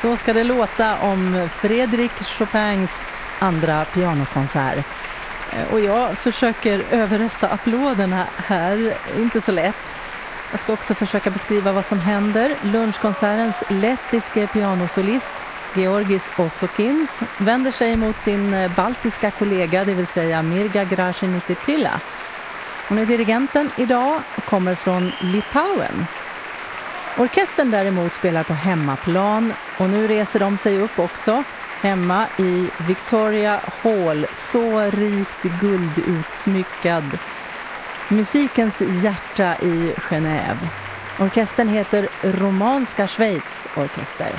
Så ska det låta om Frédéric Chopins andra pianokonsert. Och jag försöker överrösta applåderna här, inte så lätt. Jag ska också försöka beskriva vad som händer. Lunchkonsertens lettiske pianosolist Georgis Osokins vänder sig mot sin baltiska kollega, det vill säga Mirga Gražinytė-Tyla. Hon är dirigenten idag och kommer från Litauen. Orkestern däremot spelar på hemmaplan och nu reser de sig upp också hemma i Victoria Hall, så rikt guldutsmyckad. Musikens hjärta i Genève. Orkestern heter Romanska Schweiz Orkester.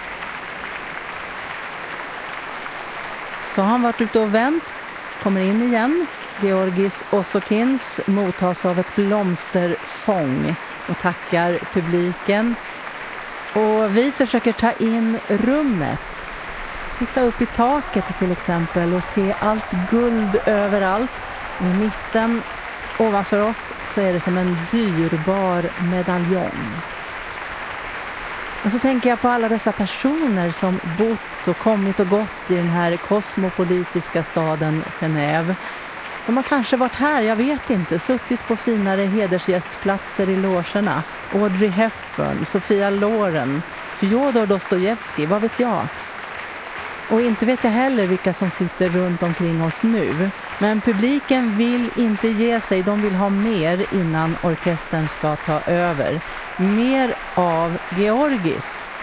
Så har han varit ute och vänt, kommer in igen. Georgis Osokins mottas av ett blomsterfång och tackar publiken. Och vi försöker ta in rummet. Titta upp i taket till exempel och se allt guld överallt. I mitten ovanför oss så är det som en dyrbar medaljong. Och så tänker jag på alla dessa personer som bott och kommit och gått i den här kosmopolitiska staden Genève. De har kanske varit här, jag vet inte, suttit på finare hedersgästplatser i logerna. Audrey Hepburn, Sofia Loren, Fjodor Dostojevskij, vad vet jag? Och inte vet jag heller vilka som sitter runt omkring oss nu. Men publiken vill inte ge sig, de vill ha mer innan orkestern ska ta över. Mer av Georgis.